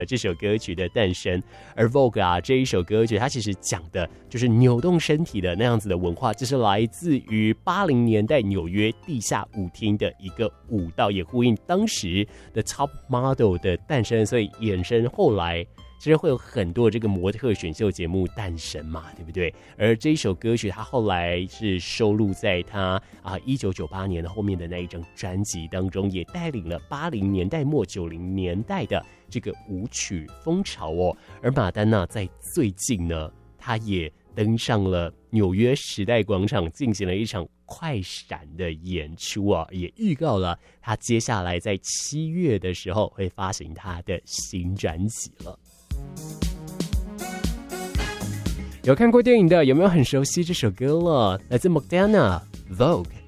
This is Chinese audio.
这首歌曲的诞生。而 Vogue 啊这一首歌曲，它其实讲的就是扭动身体的那样子的文化，这是来自于80年代纽约地下舞厅的一个舞蹈，也呼应当时的 Top Model 的诞生，所以衍生后来其实会有很多这个模特选秀节目诞生嘛，对不对？而这一首歌曲，它后来是收录在他1998年后面的那一张专辑当中，也带领了80年代末90年代的这个舞曲风潮哦。而马丹娜在最近呢，她也登上了纽约时代广场，进行了一场快闪的演出啊，也预告了她接下来在7月的时候会发行她的新专辑了。有看过电影的有没有很熟悉这首歌了？来自 Madonna Vogue。